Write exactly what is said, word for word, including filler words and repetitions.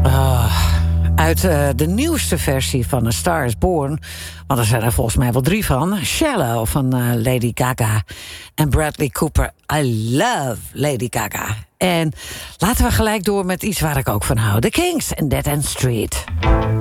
Ah, uit uh, de nieuwste versie van A Star is Born. Want er zijn er volgens mij wel drie van. Shallow van uh, Lady Gaga. En Bradley Cooper. I love Lady Gaga. En laten we gelijk door met iets waar ik ook van hou. The Kings en Dead End Street.